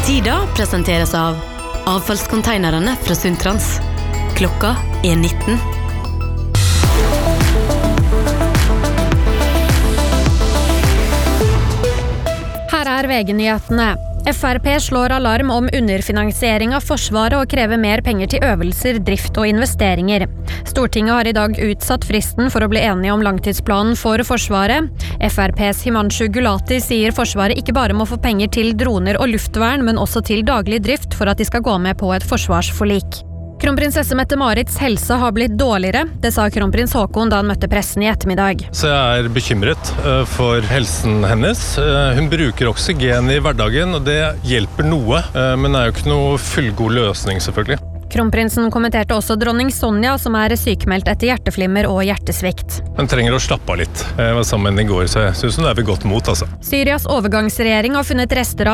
Tida presenteres av avfallskonteinerne fra Sundtrans. Klokka 19. Her VG-nyhetene. FrP slår alarm om underfinansiering av Forsvaret og krever mer penger til øvelser, drift og investeringer. Stortinget har i dag utsatt fristen for å bli enige om langtidsplanen for Forsvaret. FrPs Himanshu Gulati sier Forsvaret ikke bare må få penger til droner og luftvern, men også til daglig drift for at de skal gå med på et forsvarsforlik. Kronprinsesse Mette-Marits helse har blitt dårligere, det sa kronprins Haakon da han møtte pressen i ettermiddag. Så jeg bekymret for helsen hennes. Hun bruker oksygen i hverdagen, og det hjelper noe, men det jo ikke noe fullgod løsning selvfølgelig. Kronprinsen kommenterte også dronning Sonja, som sykemeldt etter hjerteflimmer og hjertesvikt. Hun trenger å slappe av litt. Jeg var sammen i går, så jeg synes hun ved godt mot, altså. Syrias overgangsregjering har funnet rester av